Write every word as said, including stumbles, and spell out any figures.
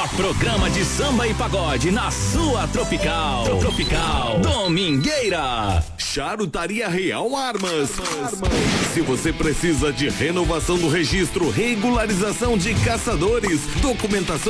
programa de samba e pagode na sua Tropical. Tropical Domingueira. Charutaria Real Armas. Armas. Se você precisa de renovação do registro, regularização de caçadores, documentação